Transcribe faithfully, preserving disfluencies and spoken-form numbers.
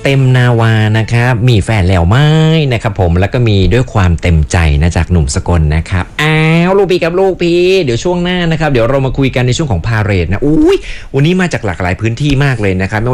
เต็มนาวานะครับมีแฟนแล้วไหมนะครับผมแล้วก็มีด้วยความเต็มใจนะจากหนุ่มสกลนะครับอ้าวลูกพี่กับลูกพี่เดี๋ยวช่วงหน้านะครับเดี๋ยวเรามาคุยกันในช่วงของพาเหรดนะอุ้ยวันนี้มาจากหลากหลายพื้นที่มากเลยนะครับ